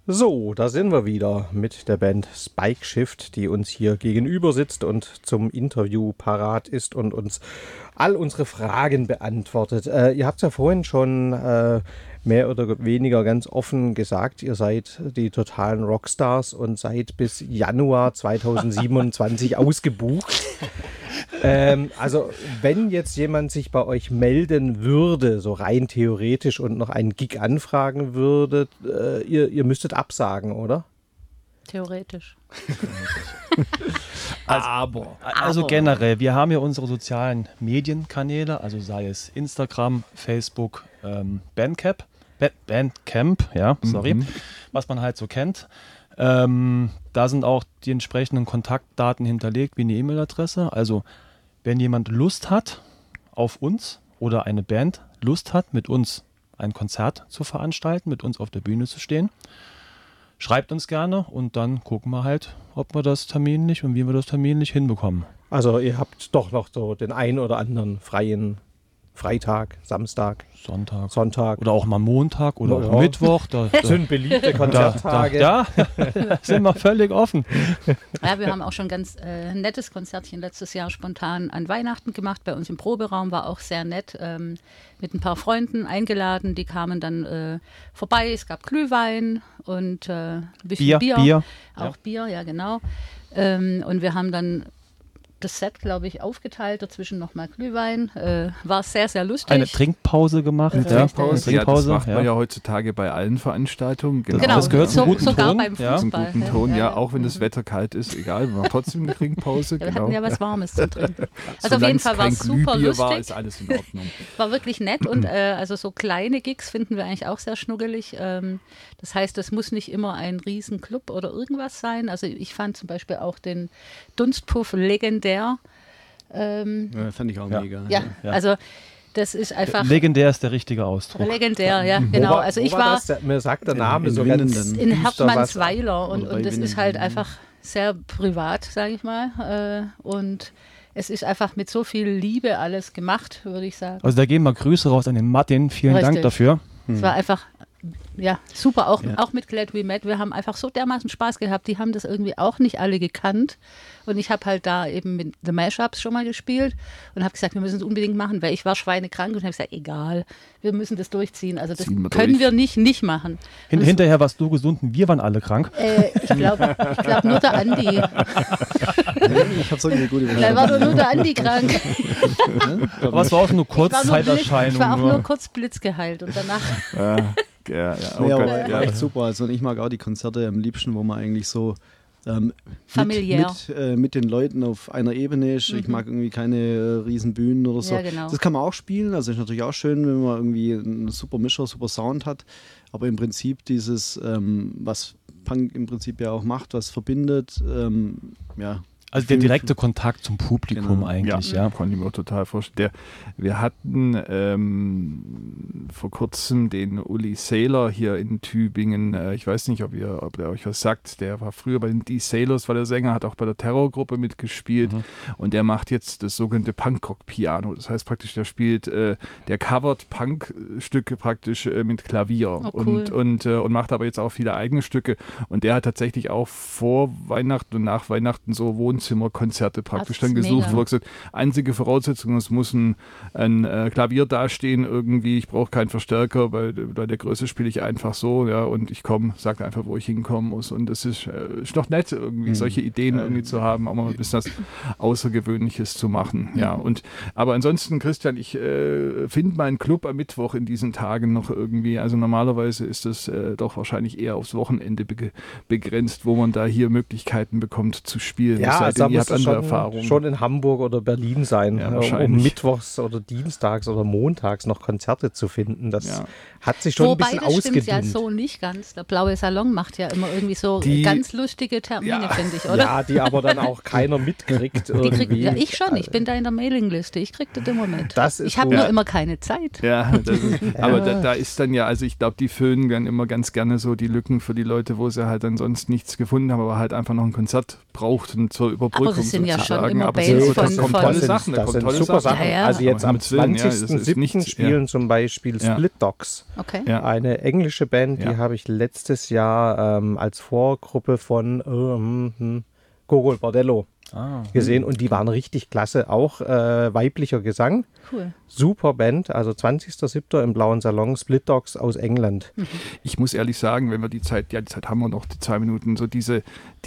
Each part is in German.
So, da sind wir wieder mit der Band Spike Shift, die uns hier gegenüber sitzt und zum Interview parat ist und uns all unsere Fragen beantwortet. Ihr habt es ja vorhin schon mehr oder weniger ganz offen gesagt, ihr seid die totalen Rockstars und seid bis Januar 2027 ausgebucht. Also wenn jetzt jemand sich bei euch melden würde, so rein theoretisch und noch einen Gig anfragen würde, ihr müsstet absagen, oder? Theoretisch. Also generell, wir haben ja unsere sozialen Medienkanäle, also sei es Instagram, Facebook, Bandcamp, was man halt so kennt. Da sind auch die entsprechenden Kontaktdaten hinterlegt, wie eine E-Mail-Adresse. Also wenn jemand Lust hat auf uns oder eine Band Lust hat, mit uns ein Konzert zu veranstalten, mit uns auf der Bühne zu stehen, schreibt uns gerne und dann gucken wir halt, ob wir das terminlich und wie wir das terminlich hinbekommen. Also ihr habt doch noch so den einen oder anderen freien Freitag, Samstag, Sonntag. Oder auch mal Montag oder auch Mittwoch. Das sind beliebte Konzerttage. Da sind wir völlig offen. Ja, wir haben auch schon ganz nettes Konzertchen letztes Jahr spontan an Weihnachten gemacht. Bei uns im Proberaum war auch sehr nett. Mit ein paar Freunden eingeladen. Die kamen dann vorbei. Es gab Glühwein und ein bisschen Bier. Auch Bier, ja genau. Und wir haben dann das Set, glaube ich, aufgeteilt, dazwischen nochmal Glühwein. War sehr, sehr lustig. Eine Trinkpause gemacht. Trinkpause. Ja, das macht man ja heutzutage bei allen Veranstaltungen. Genau, das gehört zum guten sogar Ton. Beim Fußball. Zum guten Ton, ja, auch wenn das Wetter kalt ist, egal, wir machen trotzdem eine Trinkpause. Wir hatten ja was Warmes zu trinken. Also Solange auf jeden Fall war es super lustig. War, ist alles in Ordnung. War wirklich nett und also so kleine Gigs finden wir eigentlich auch sehr schnuggelig. Das heißt, es muss nicht immer ein Riesenclub oder irgendwas sein. Also ich fand zum Beispiel auch den Dunstpuff legendär. Fand ich auch mega. Ja, also das ist einfach... Legendär ist der richtige Ausdruck. Legendär, ja, genau. Also ich war... Mir sagt der Name so ganz... In Hermannsweiler und das ist halt einfach sehr privat, sage ich mal. Und es ist einfach mit so viel Liebe alles gemacht, würde ich sagen. Also da gehen mal Grüße raus an den Martin. Vielen Dank dafür. Es war einfach... Ja, super, auch mit Glad We Met. Wir haben einfach so dermaßen Spaß gehabt. Die haben das irgendwie auch nicht alle gekannt. Und ich habe halt da eben mit The Mashups schon mal gespielt und habe gesagt, wir müssen es unbedingt machen, weil ich war schweinekrank und habe gesagt, egal, wir müssen das durchziehen. Also das können wir nicht machen. Hinterher warst du gesund und wir waren alle krank. Ich glaube nur der Andi. Ich habe so eine gute Vielleicht war nur der Andi krank. Aber es war auch nur Kurzzeiterscheinung. Ich war auch nur kurz blitzgeheilt und danach... aber echt super. Also ich mag auch die Konzerte am liebsten, wo man eigentlich so familiär mit den Leuten auf einer Ebene ist. Ich mag irgendwie keine riesen Bühnen oder so. Ja, genau. Das kann man auch spielen. Also ist natürlich auch schön, wenn man irgendwie einen super Mischer, super Sound hat. Aber im Prinzip dieses, was Punk im Prinzip ja auch macht, was verbindet, Also der direkte Kontakt zum Publikum eigentlich, ja. Konnte ich mir auch total vorstellen. Wir hatten vor kurzem den Uli Sailor hier in Tübingen. Ich weiß nicht, ob der euch was sagt. Der war früher bei den D-Sailors, war der Sänger, hat auch bei der Terrorgruppe mitgespielt. Und der macht jetzt das sogenannte Punkrock-Piano. Das heißt praktisch, der covert Punk-Stücke praktisch mit Klavier. Oh, cool. Und macht aber jetzt auch viele eigene Stücke. Und der hat tatsächlich auch vor Weihnachten und nach Weihnachten so Wohnzimmerkonzerte praktisch dann gesucht, wo er gesagt, einzige Voraussetzung, es muss ein Klavier dastehen irgendwie, ich brauche keinen Verstärker, bei der Größe spiele ich einfach so, ja, und ich sage einfach, wo ich hinkommen muss, und das ist doch nett, irgendwie solche Ideen irgendwie zu haben, auch mal ein bisschen was Außergewöhnliches zu machen, ja, aber ansonsten, Christian, ich finde meinen Club am Mittwoch in diesen Tagen noch irgendwie, also normalerweise ist das doch wahrscheinlich eher aufs Wochenende begrenzt, wo man da hier Möglichkeiten bekommt zu spielen. Ja, da muss es schon in Hamburg oder Berlin sein, um mittwochs oder dienstags oder montags noch Konzerte zu finden. Das hat sich schon ein bisschen ausgedünnt. Wobei, das stimmt ja so nicht ganz. Der Blaue Salon macht ja immer irgendwie so ganz lustige Termine, finde ich, oder? Ja, die aber dann auch keiner mitkriegt irgendwie. Ich schon, ich bin da in der Mailingliste. Ich kriege das immer mit. Ich habe gut. nur immer keine Zeit. Ja, aber da ist dann ja, also ich glaube, die füllen dann immer ganz gerne so die Lücken für die Leute, wo sie halt ansonsten nichts gefunden haben, aber halt einfach noch ein Konzert brauchten zur Überbrückung Aber es sind ja schon sozusagen. immer Aber Bands da kommen tolle Sachen. Das sind super Sachen. Ja, ja. Also jetzt am Willen, ja, das ist 20.07. nichts, spielen zum Beispiel Ja. Split Dogs. Okay. Ja. Eine englische Band, die Ja. habe ich letztes Jahr als Vorgruppe von Gogol Bordello gesehen und die waren richtig klasse. Auch weiblicher Gesang. Cool. Super Band, also 20.07. im Blauen Salon, Split Dogs aus England. Ich muss ehrlich sagen, wenn wir die Zeit haben wir noch, die 2 Minuten, so diese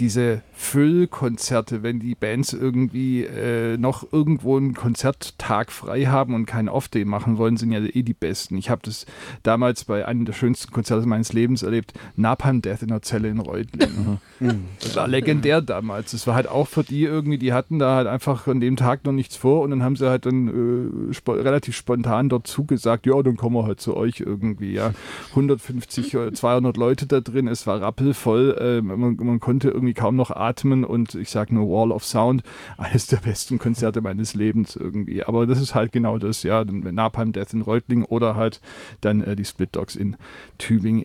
Füllkonzerte, wenn die Bands irgendwie noch irgendwo einen Konzerttag frei haben und keinen Off-Day machen wollen, sind ja die besten. Ich habe das damals bei einem der schönsten Konzerte meines Lebens erlebt, Napalm Death in der Zelle in Reutlingen. Das war legendär damals. Das war halt auch für die irgendwie, die hatten da halt einfach an dem Tag noch nichts vor und dann haben sie halt dann relativ spontan dort zugesagt, ja, dann kommen wir halt zu euch irgendwie, ja. 150, 200 Leute da drin, es war rappelvoll, man konnte irgendwie kaum noch atmen und ich sag nur Wall of Sound, eines der besten Konzerte meines Lebens irgendwie. Aber das ist halt genau das, ja, Napalm Death in Reutlingen oder halt dann die Split Dogs in Tübingen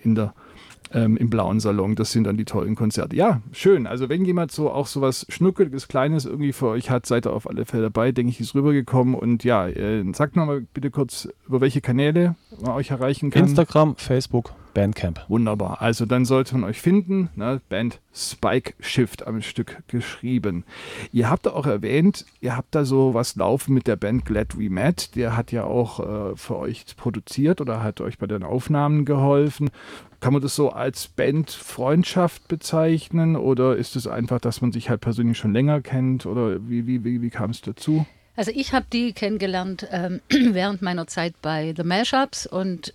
im Blauen Salon, das sind dann die tollen Konzerte. Ja, schön. Also wenn jemand so auch so was Schnuckeliges, Kleines irgendwie für euch hat, seid ihr auf alle Fälle dabei, denke ich, ist rübergekommen. Und ja, sagt nochmal bitte kurz, über welche Kanäle man euch erreichen kann. Instagram, Facebook, Bandcamp. Wunderbar. Also dann sollte man euch finden. Ne? Band Spike Shift am Stück geschrieben. Ihr habt auch erwähnt, ihr habt da so was laufen mit der Band Glad We Met. Der hat ja auch für euch produziert oder hat euch bei den Aufnahmen geholfen. Kann man das so als Bandfreundschaft bezeichnen oder ist es einfach, dass man sich halt persönlich schon länger kennt oder wie kam es dazu? Also ich habe die kennengelernt während meiner Zeit bei The Mashups und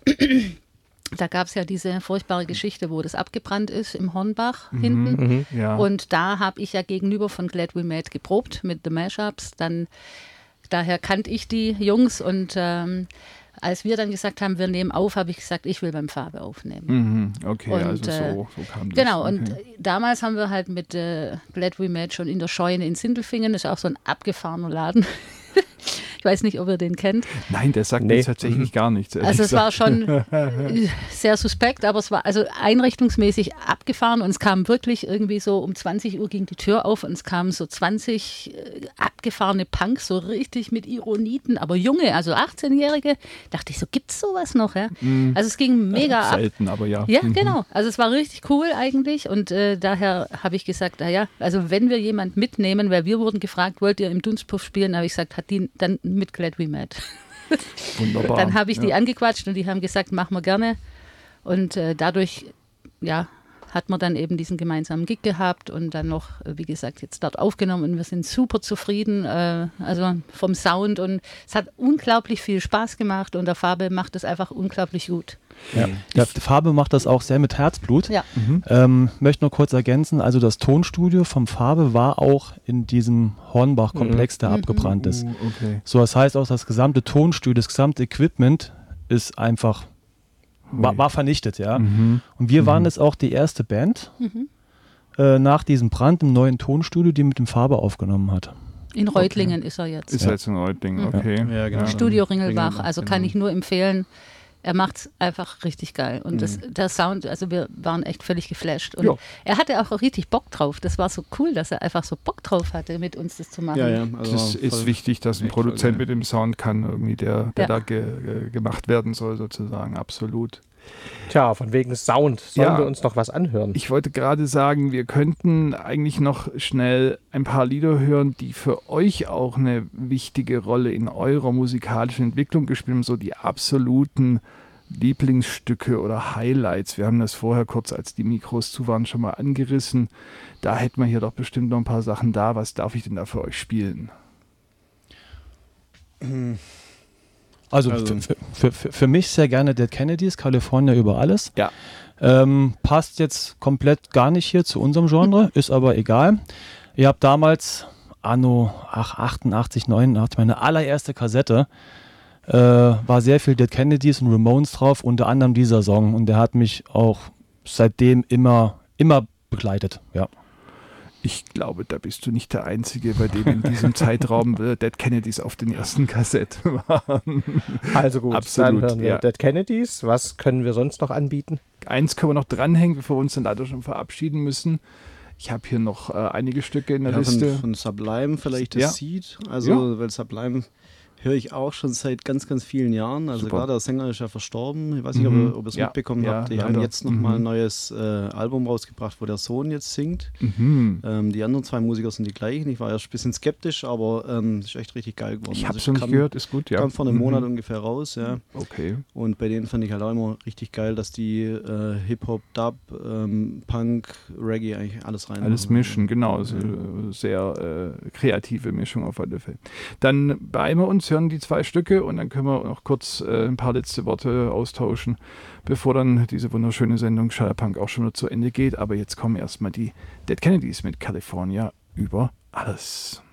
da gab es ja diese furchtbare Geschichte, wo das abgebrannt ist im Hornbach hinten. Ja. Und da habe ich ja gegenüber von Glad We Met geprobt mit The Mashups. Daher kannte ich die Jungs und als wir dann gesagt haben, wir nehmen auf, habe ich gesagt, ich will beim Fabe aufnehmen. Okay, und, also so kam das. Genau, okay. und damals haben wir halt mit Glad We Met schon in der Scheune in Sindelfingen, das ist auch so ein abgefahrener Laden. Ich weiß nicht, ob ihr den kennt. Nein, der sagt mir tatsächlich gar nichts. Also es war schon sehr suspekt, aber es war also einrichtungsmäßig abgefahren und es kam wirklich irgendwie so um 20 Uhr ging die Tür auf und es kamen so 20 abgefahrene Punks, so richtig mit Ironiten, aber junge, also 18-Jährige. Dachte ich so, gibt's sowas noch? Ja? Also es ging mega ab. Selten, aber ja. Ja, genau. Also es war richtig cool eigentlich und daher habe ich gesagt, naja, also wenn wir jemand mitnehmen, weil wir wurden gefragt, wollt ihr im Dunstpuff spielen, habe ich gesagt, hat die dann mit Glad We Met. Wunderbar. Dann habe ich die angequatscht und die haben gesagt, machen wir gerne. Und dadurch, ja, hat man dann eben diesen gemeinsamen Gig gehabt und dann noch, wie gesagt, jetzt dort aufgenommen und wir sind super zufrieden, also vom Sound und es hat unglaublich viel Spaß gemacht und der Fabe macht es einfach unglaublich gut. Ja. Der Fabe macht das auch sehr mit Herzblut. Ja. Möchte nur kurz ergänzen, also das Tonstudio vom Fabe war auch in diesem Hornbach-Komplex, der abgebrannt ist. Okay. So, das heißt auch, das gesamte Tonstudio, das gesamte Equipment ist einfach, war vernichtet, ja. Und wir waren jetzt auch die erste Band nach diesem Brand im neuen Tonstudio, die mit dem Fabe aufgenommen hat. In Reutlingen ist er jetzt. Ist jetzt in Reutlingen, okay. Ja, genau. Studio Ringelbach, also genau. kann ich nur empfehlen. Er macht es einfach richtig geil. Und der Sound, also wir waren echt völlig geflasht. Und Ja. er hatte auch richtig Bock drauf. Das war so cool, dass er einfach so Bock drauf hatte, mit uns das zu machen. Ja, ja. Also Das ist voll- wichtig, dass ein echt voll Produzent geil. mit dem Sound kann, irgendwie, der Ja. da gemacht werden soll, sozusagen. Absolut. Tja, von wegen Sound. Sollen Ja. wir uns noch was anhören? Ich wollte gerade sagen, wir könnten eigentlich noch schnell ein paar Lieder hören, die für euch auch eine wichtige Rolle in eurer musikalischen Entwicklung gespielt haben, so die absoluten Lieblingsstücke oder Highlights. Wir haben das vorher kurz, als die Mikros zu waren, schon mal angerissen. Da hätten wir hier doch bestimmt noch ein paar Sachen da. Was darf ich denn da für euch spielen? Also für mich sehr gerne Dead Kennedys, California über alles. Ja. Passt jetzt komplett gar nicht hier zu unserem Genre, ist aber egal. Ihr habt damals, anno 88, 89, meine allererste Kassette, war sehr viel Dead Kennedys und Ramones drauf, unter anderem dieser Song. Und der hat mich auch seitdem immer begleitet, ja. Ich glaube, da bist du nicht der Einzige, bei dem in diesem Zeitraum Dead Kennedys auf den ersten Kassetten waren. Also gut, Absolut, dann hören wir ja. Dead Kennedys. Was können wir sonst noch anbieten? Eins können wir noch dranhängen, bevor wir uns dann leider schon verabschieden müssen. Ich habe hier noch einige Stücke in der Liste. Von Sublime vielleicht das Seed. Also, weil Sublime höre ich auch schon seit ganz, ganz vielen Jahren. Also klar, der Sänger ist ja verstorben. Ich weiß nicht, ob ihr es mitbekommen habt. Die haben jetzt nochmal ein neues Album rausgebracht, wo der Sohn jetzt singt. Die anderen 2 Musiker sind die gleichen. Ich war erst ein bisschen skeptisch, aber ist echt richtig geil geworden. Ich habe es noch nicht gehört, ist gut, ja. Kam vor einem Monat ungefähr raus, ja. Okay. Und bei denen fand ich halt auch immer richtig geil, dass die Hip-Hop, Dub, Punk, Reggae eigentlich alles rein. Alles mischen, genau. Also sehr kreative Mischung auf alle Fälle. Dann beeilen wir uns, hören die 2 Stücke und dann können wir noch kurz ein paar letzte Worte austauschen, bevor dann diese wunderschöne Sendung Schallerpunk auch schon wieder zu Ende geht. Aber jetzt kommen erstmal die Dead Kennedys mit California über alles.